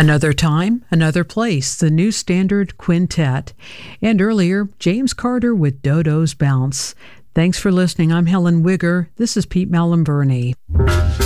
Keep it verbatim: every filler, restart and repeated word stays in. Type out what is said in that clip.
Another Time, Another Place, the New Standard Quintet. And earlier, James Carter with Dodo's Bounce. Thanks for listening. I'm Helen Wigger. This is Pete Malamburney.